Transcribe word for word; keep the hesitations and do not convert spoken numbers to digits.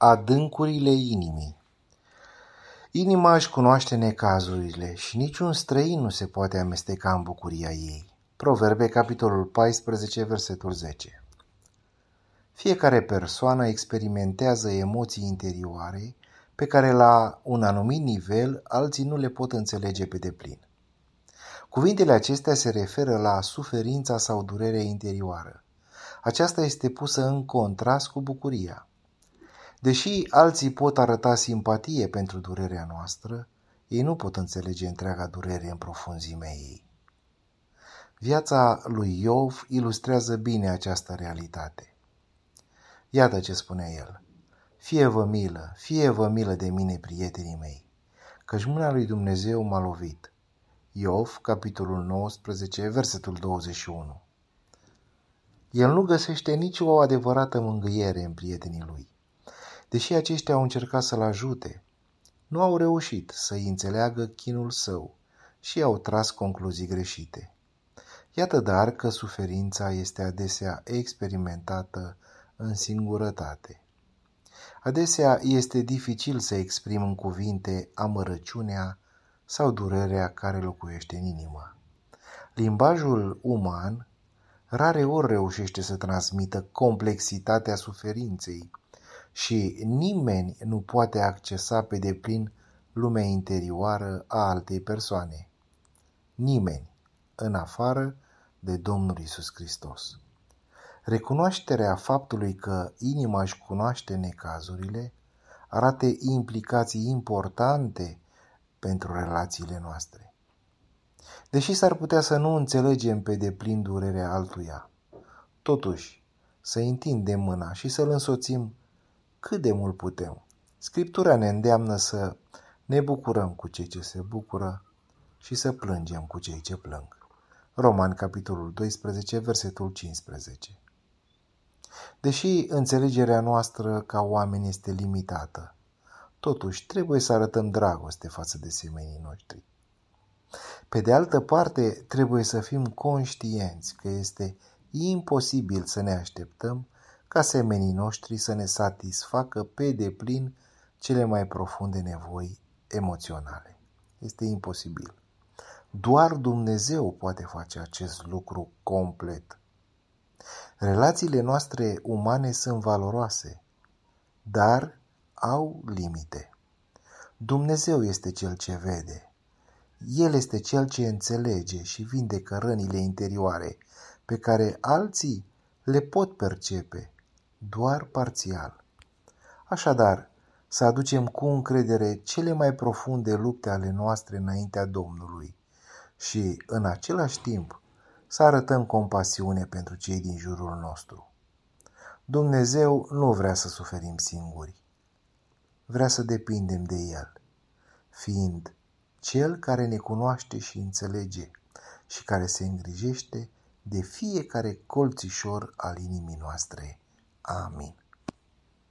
Adâncurile inimii. Inima își cunoaște necazurile și niciun străin nu se poate amesteca în bucuria ei. Proverbe, capitolul paisprezece, versetul zece. Fiecare persoană experimentează emoții interioare pe care la un anumit nivel alții nu le pot înțelege pe deplin. Cuvintele acestea se referă la suferința sau durerea interioară. Aceasta este pusă în contrast cu bucuria. Deși alții pot arăta simpatie pentru durerea noastră, ei nu pot înțelege întreaga durere în profunzimea ei. Viața lui Iov ilustrează bine această realitate. Iată ce spune el: Fie-vă milă, fie-vă milă de mine, prietenii mei, căci mâna lui Dumnezeu m-a lovit. Iov, capitolul nouăsprezece, versetul douăzeci și unu. El nu găsește nicio adevărată mângâiere în prietenii lui. Deși aceștia au încercat să-l ajute, nu au reușit să-i înțeleagă chinul său și au tras concluzii greșite. Iată dar că suferința este adesea experimentată în singurătate. Adesea este dificil să exprim în cuvinte amărăciunea sau durerea care locuiește în inimă. Limbajul uman rareori reușește să transmită complexitatea suferinței și nimeni nu poate accesa pe deplin lumea interioară a altei persoane. Nimeni, în afară de Domnul Iisus Hristos. Recunoașterea faptului că inima își cunoaște necazurile arată implicații importante pentru relațiile noastre. Deși s-ar putea să nu înțelegem pe deplin durerea altuia, totuși să întindem mâna și să-l însoțim cât de mult putem. Scriptura ne îndeamnă să ne bucurăm cu cei ce se bucură și să plângem cu cei ce plâng. Romani, capitolul doisprezece, versetul cincisprezece. Deși înțelegerea noastră ca oameni este limitată, totuși trebuie să arătăm dragoste față de semenii noștri. Pe de altă parte, trebuie să fim conștienți că este imposibil să ne așteptăm ca semenii noștri să ne satisfacă pe deplin cele mai profunde nevoi emoționale. Este imposibil. Doar Dumnezeu poate face acest lucru complet. Relațiile noastre umane sunt valoroase, dar au limite. Dumnezeu este Cel ce vede. El este Cel ce înțelege și vindecă rănile interioare pe care alții le pot percepe doar parțial. Așadar, să aducem cu încredere cele mai profunde lupte ale noastre înaintea Domnului și, în același timp, să arătăm compasiune pentru cei din jurul nostru. Dumnezeu nu vrea să suferim singuri. Vrea să depindem de El, fiind Cel care ne cunoaște și înțelege și care se îngrijește de fiecare colțișor al inimii noastre. Amin.